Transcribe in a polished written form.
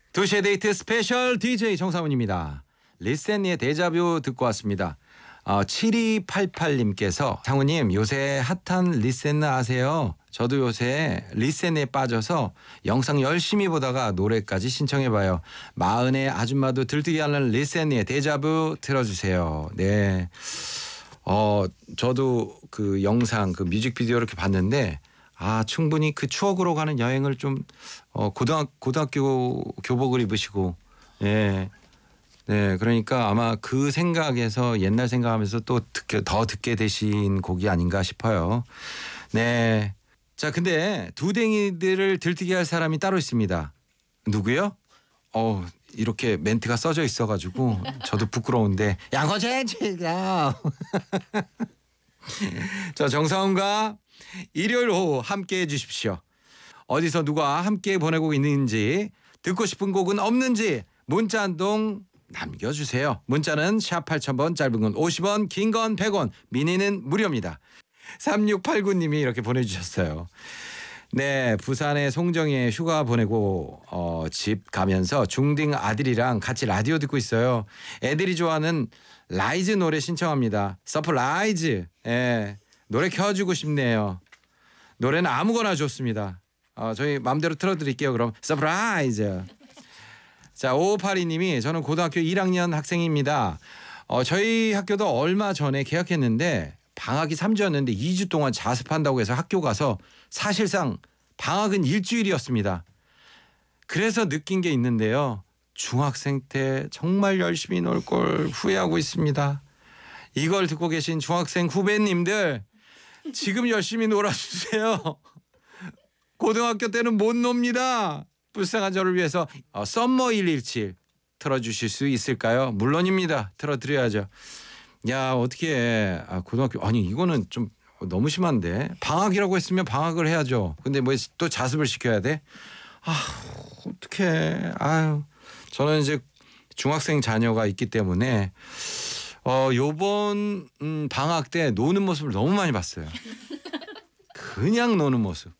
2시의 데이트 스페셜 DJ 정상훈입니다. 리센니의 데자뷰 듣고 왔습니다. 7288님께서 상훈님 요새 핫한 리센느 아세요? 저도 요새 리센에 빠져서 영상 열심히 보다가 노래까지 신청해봐요. 마흔의 아줌마도 들뜨게 하는 리센니의 데자뷰 틀어주세요. 네. 저도 그 영상 그 뮤직비디오 이렇게 봤는데 충분히 그 추억으로 가는 여행을 좀 고등학교 교복을 입으시고 예. 네, 그러니까 아마 그 생각에서 옛날 생각하면서 또 더 듣게 되신 곡이 아닌가 싶어요. 네. 자, 근데 두댕이들을 들뜨게 할 사람이 따로 있습니다. 누구요? 이렇게 멘트가 써져 있어가지고 저도 부끄러운데 양호재 즐겨. 자, 정상훈과 일요일 오후 함께해 주십시오. 어디서 누가 함께 보내고 있는지 듣고 싶은 곡은 없는지 문자 한 통 남겨주세요. 문자는 샵 8000번, 짧은 건 50원, 긴 건 100원, 미니는 무료입니다. 3689님이 이렇게 보내주셨어요. 네, 부산에 송정에 휴가 보내고 집 가면서 중딩 아들이랑 같이 라디오 듣고 있어요. 애들이 좋아하는 라이즈 노래 신청합니다. 서프라이즈. 예, 노래 켜주고 싶네요. 노래는 아무거나 좋습니다. 저희 마음대로 틀어드릴게요. 그럼 서프라이즈. 자, 5582님이 저는 고등학교 1학년 학생입니다. 저희 학교도 얼마 전에 개학했는데 방학이 3주였는데 2주 동안 자습한다고 해서 학교 가서 사실상 방학은 일주일이었습니다. 그래서 느낀 게 있는데요. 중학생 때 정말 열심히 놀 걸 후회하고 있습니다. 이걸 듣고 계신 중학생 후배님들 지금 열심히 놀아주세요. 고등학교 때는 못 놉니다. 불쌍한 저를 위해서 썸머 117 틀어주실 수 있을까요? 물론입니다. 틀어드려야죠. 야, 어떻게 고등학교 이거는 좀 너무 심한데 방학이라고 했으면 방학을 해야죠. 근데 뭐 또 자습을 시켜야 돼? 어떡해. 저는 이제 중학생 자녀가 있기 때문에 요번 방학 때 노는 모습을 너무 많이 봤어요. 그냥 노는 모습.